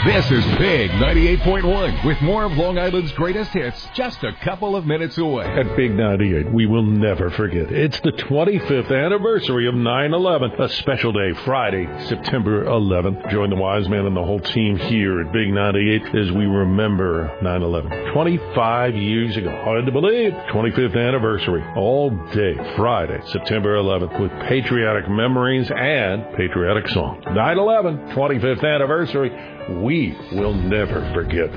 This is Big 98.1 with more of Long Island's greatest hits just a couple of minutes away. At Big 98, we will never forget. It's the 25th anniversary of 9/11, a special day, Friday, September 11th. Join the wise man and the whole team here at Big 98 as we remember 9/11. 25 years ago. Hard to believe. 25th anniversary. All day, Friday, September 11th, with patriotic memories and patriotic songs. 9/11, 25th anniversary. We will never forget.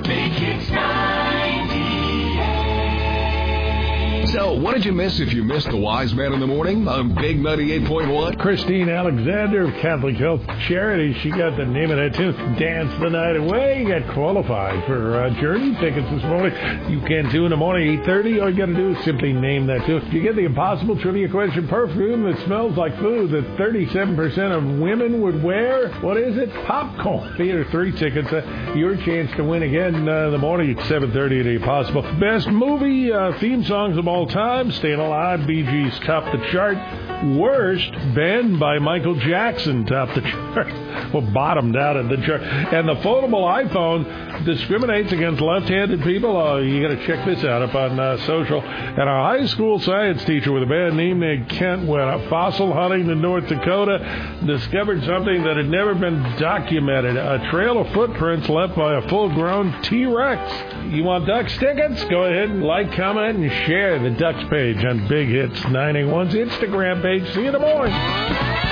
So, what did you miss if you missed the Wise Man in the Morning on Big 98.1? Christine Alexander of Catholic Health Charities, she got the name of that tune, Dance the Night Away. Got qualified for Journey tickets this morning. You can do in the morning, 8:30. All you got to do is simply name that tune. You get the impossible trivia question, perfume that smells like food that 37% of women would wear. What is it? Popcorn. Theater 3 tickets. Your chance to win again in the morning at 7:30 at the Impossible. Best movie theme songs of all time, Staying Alive, Bee Gees top the chart. Worst, Banned by Michael Jackson top the chart. Well, bottomed out of the chart. And the foldable iPhone discriminates against left-handed people. You got to check this out up on social. And a high school science teacher with a bad name named Kent went up fossil hunting in North Dakota, discovered something that had never been documented, a trail of footprints left by a full-grown T-Rex. You want Ducks tickets? Go ahead and like, comment, and share the Ducks page on Big Hits 981's Instagram page. See you in the morning.